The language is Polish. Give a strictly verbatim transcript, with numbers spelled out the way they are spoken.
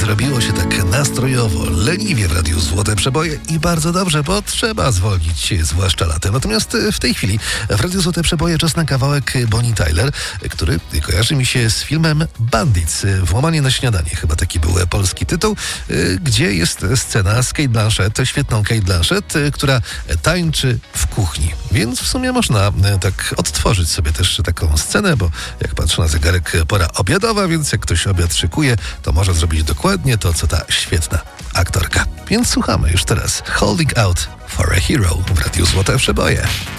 zrobiło się tak nastrojowo, leniwie w Radiu Złote Przeboje i bardzo dobrze, bo trzeba zwolnić, zwłaszcza latem. Natomiast w tej chwili w Radiu Złote Przeboje czas na kawałek Bonnie Tyler, który kojarzy mi się z filmem Bandits. Włamanie na śniadanie, chyba taki był polski tytuł, gdzie jest scena z Cate Blanchett, świetną Cate Blanchett, która tańczy w kuchni. Więc w sumie można tak odtworzyć sobie też taką scenę, bo jak patrzę na zegarek, pora obiadowa, więc jak ktoś obiad szykuje, to może zrobić dokładnie to, co ta świetna aktorka. Więc słuchamy już teraz Holding Out for a Hero w Radiu Złote Przeboje.